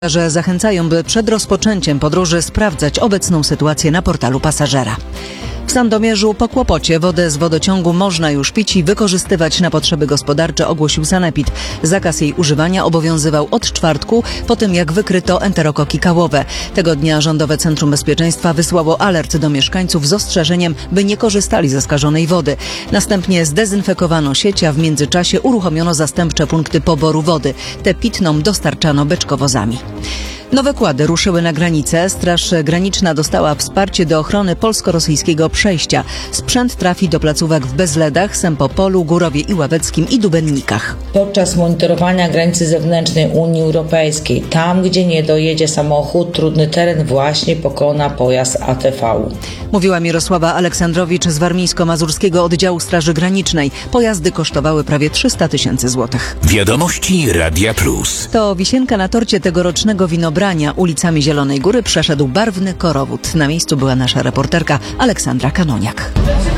Że zachęcają, by przed rozpoczęciem podróży sprawdzać obecną sytuację na portalu pasażera. W Sandomierzu po kłopocie wodę z wodociągu można już pić i wykorzystywać na potrzeby gospodarcze, ogłosił sanepid. Zakaz jej używania obowiązywał od czwartku, po tym jak wykryto enterokoki kałowe. Tego dnia Rządowe Centrum Bezpieczeństwa wysłało alert do mieszkańców z ostrzeżeniem, by nie korzystali ze skażonej wody. Następnie zdezynfekowano sieć, a w międzyczasie uruchomiono zastępcze punkty poboru wody. Tę pitną dostarczano beczkowozami. Nowe kłady ruszyły na granicę. Straż Graniczna dostała wsparcie do ochrony polsko-rosyjskiego przejścia. Sprzęt trafi do placówek w Bezledach, Sempopolu, Górowie i Ławeckim i Dubennikach. Podczas monitorowania granicy zewnętrznej Unii Europejskiej, tam gdzie nie dojedzie samochód, trudny teren właśnie pokona pojazd ATV. Mówiła Mirosława Aleksandrowicz z Warmińsko-Mazurskiego Oddziału Straży Granicznej. Pojazdy kosztowały prawie 300 000 złotych. Wiadomości Radia Plus. To wisienka na torcie tegorocznego winobrania. Ulicami Zielonej Góry przeszedł barwny korowód. Na miejscu była nasza reporterka Aleksandra Kanoniak.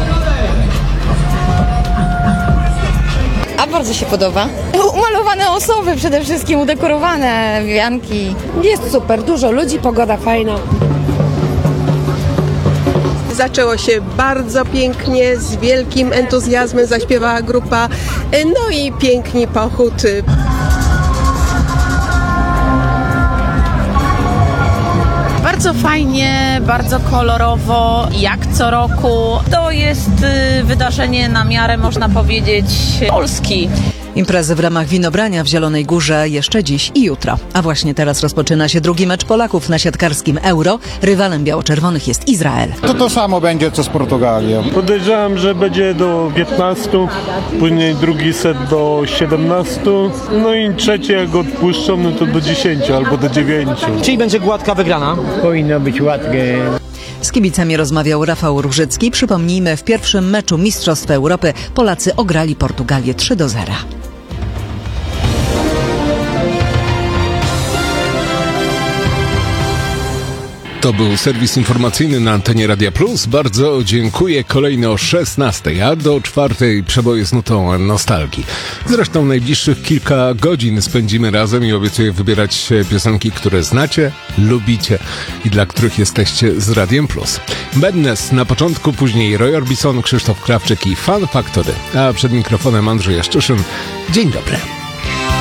A bardzo się podoba. Umalowane osoby przede wszystkim, udekorowane wianki. Jest super, dużo ludzi, pogoda fajna. Zaczęło się bardzo pięknie, z wielkim entuzjazmem zaśpiewała grupa, no i piękny pochód. Bardzo fajnie, bardzo kolorowo, jak co roku. To jest wydarzenie na miarę, można powiedzieć, Polski. Imprezy w ramach winobrania w Zielonej Górze jeszcze dziś i jutro. A właśnie teraz rozpoczyna się drugi mecz Polaków na siatkarskim Euro. Rywalem biało-czerwonych jest Izrael. To samo będzie co z Portugalią. Podejrzewam, że będzie do 15, później drugi set do 17, no i trzeci jak odpuszczą, no to do 10 albo do 9. Czyli będzie gładka wygrana? Powinno być łatwiej. Z kibicami rozmawiał Rafał Różycki. Przypomnijmy, w pierwszym meczu Mistrzostw Europy Polacy ograli Portugalię 3-0. To był serwis informacyjny na antenie Radia Plus. Bardzo dziękuję. Kolejny o 16, a do 4 przeboje z nutą nostalgii. Zresztą najbliższych kilka godzin spędzimy razem i obiecuję wybierać piosenki, które znacie, lubicie i dla których jesteście z Radiem Plus. Madness na początku, później Roy Orbison, Krzysztof Krawczyk i Fun Factory. A przed mikrofonem Andrzej Jaszczuszyn. Dzień dobry.